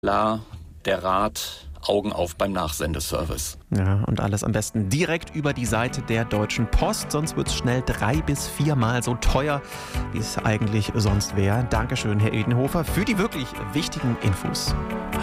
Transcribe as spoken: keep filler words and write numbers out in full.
La, der Rat, Augen auf beim Nachsendeservice. Ja, und alles am besten direkt über die Seite der Deutschen Post, sonst wird es schnell drei bis viermal so teuer, wie es eigentlich sonst wäre. Dankeschön, Herr Edenhofer, für die wirklich wichtigen Infos.